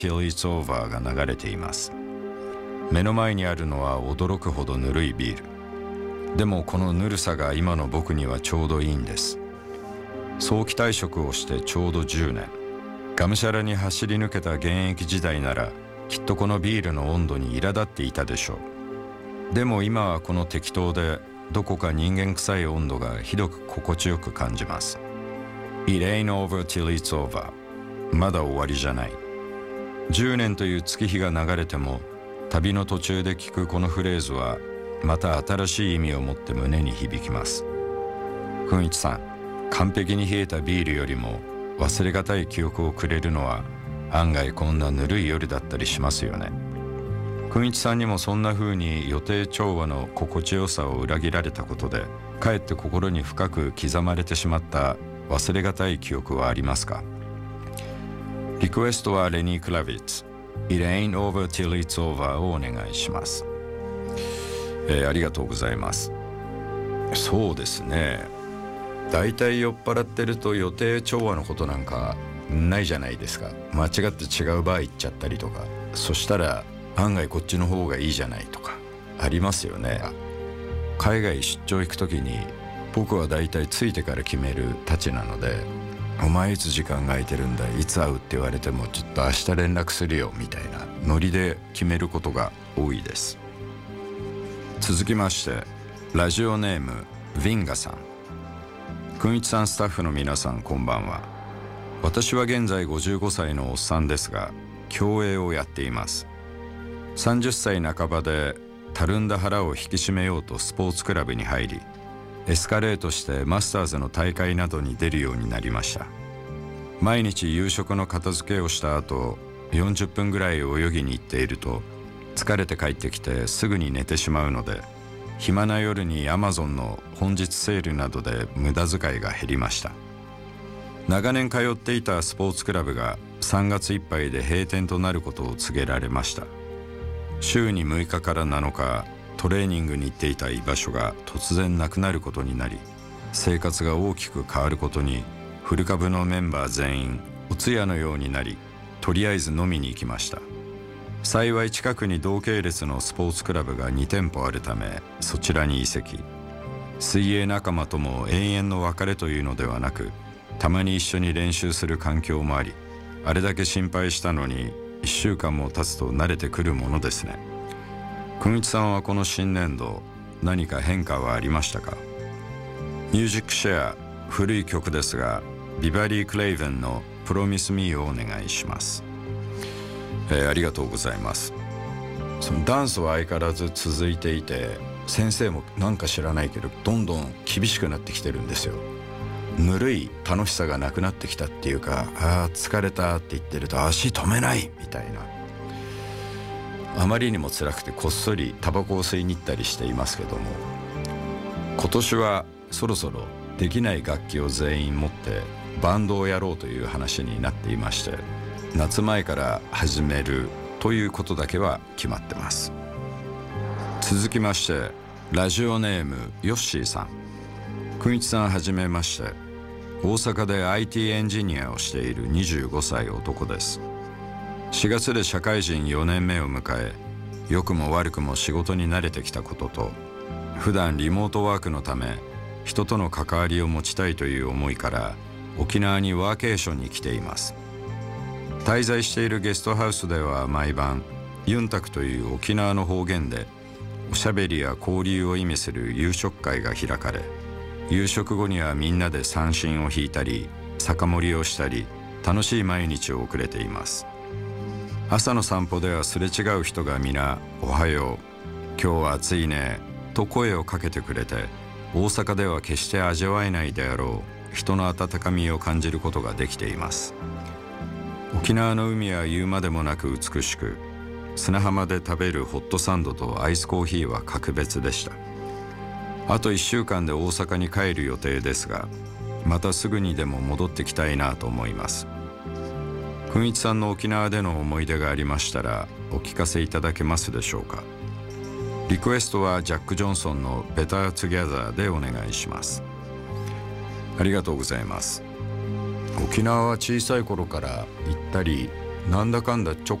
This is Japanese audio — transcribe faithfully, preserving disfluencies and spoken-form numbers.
Till It's Over が流れています。目の前にあるのは驚くほどぬるいビール。でもこのぬるさが今の僕にはちょうどいいんです。早期退職をしてちょうどじゅうねん。がむしゃらに走り抜けた現役時代ならきっとこのビールの温度に苛立っていたでしょう。でも今はこの適当でどこか人間臭い温度がひどく心地よく感じます。It ain't over till it's over。 まだ終わりじゃない。じゅうねんという月日が流れても旅の途中で聞くこのフレーズはまた新しい意味を持って胸に響きます。くんいちさん、完璧に冷えたビールよりも忘れがたい記憶をくれるのは案外こんなぬるい夜だったりしますよね。くんいちさんにもそんな風に予定調和の心地よさを裏切られたことでかえって心に深く刻まれてしまった忘れがたい記憶はありますか？リクエストはレニー・クラビッツ It ain't over till it's over をお願いします。えー、ありがとうございます。そうですね、だいたい酔っ払ってると予定調和のことなんかないじゃないですか。間違って違うバー行っちゃったりとか、そしたら案外こっちの方がいいじゃないとかありますよね。海外出張行く時に僕はだいたい着いてから決めるたちなので、お前いつ時間が空いてるんだ、いつ会うって言われてもちょっと明日連絡するよみたいなノリで決めることが多いです。続きましてラジオネームヴィンガさん。くんいちさん、スタッフの皆さん、こんばんは。私は現在ごじゅうごさいのおっさんですが競泳をやっています。さんじゅっさい半ばでたるんだ腹を引き締めようとスポーツクラブに入り、エスカレートしてマスターズの大会などに出るようになりました。毎日夕食の片付けをした後よんじゅっぷんぐらい泳ぎに行っていると疲れて帰ってきてすぐに寝てしまうので、暇な夜にアマゾンの本日セールなどで無駄遣いが減りました。長年通っていたスポーツクラブがさんがついっぱいで閉店となることを告げられました。週にむいかからなのかトレーニングに行っていた居場所が突然なくなることになり、生活が大きく変わることに古株のメンバー全員お通夜のようになり、とりあえず飲みに行きました。幸い近くに同系列のスポーツクラブがにてんぽあるためそちらに移籍。水泳仲間とも永遠の別れというのではなく、たまに一緒に練習する環境もあり、あれだけ心配したのにいっしゅうかんも経つと慣れてくるものですね。くんいちさんはこの新年度何か変化はありましたか？ミュージックシェア、古い曲ですがビバリー・クレイヴェンのプロミス・ミーをお願いします。えー、ありがとうございます。そのダンスは相変わらず続いていて、先生もなんか知らないけどどんどん厳しくなってきてるんですよ。ぬるい楽しさがなくなってきたっていうか、あー疲れたって言ってると足止めないみたいな、あまりにも辛くてこっそりタバコを吸いに行ったりしていますけども、今年はそろそろできない楽器を全員持ってバンドをやろうという話になっていまして、夏前から始めるということだけは決まってます。続きましてラジオネームヨッシーさん。くんいちさん、はじめまして。大阪で アイティー エンジニアをしているにじゅうごさい男です。しがつで社会人よねんめを迎え、良くも悪くも仕事に慣れてきたことと、普段リモートワークのため人との関わりを持ちたいという思いから沖縄にワーケーションに来ています。滞在しているゲストハウスでは毎晩ユンタクという沖縄の方言でおしゃべりや交流を意味する夕食会が開かれ、夕食後にはみんなで三線を弾いたり酒盛りをしたり、楽しい毎日を送れています。朝の散歩ではすれ違う人が皆おはよう、今日は暑いねと声をかけてくれて、大阪では決して味わえないであろう人の温かみを感じることができています。沖縄の海は言うまでもなく美しく、砂浜で食べるホットサンドとアイスコーヒーは格別でした。あといっしゅうかんで大阪に帰る予定ですが、またすぐにでも戻ってきたいなと思います。くんいちさんの沖縄での思い出がありましたらお聞かせいただけますでしょうか。リクエストはジャック・ジョンソンの Better Together でお願いします。ありがとうございます。沖縄は小さい頃から行ったりなんだかんだちょ